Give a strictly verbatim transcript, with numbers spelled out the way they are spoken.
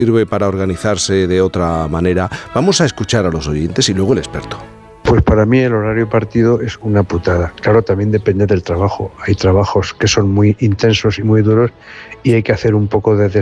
sirve para organizarse de otra manera. Vamos a escuchar a los oyentes y luego el experto. Pues para mí el horario partido es una putada. Claro, también depende del trabajo. Hay trabajos que son muy intensos y muy duros y hay que hacer un poco de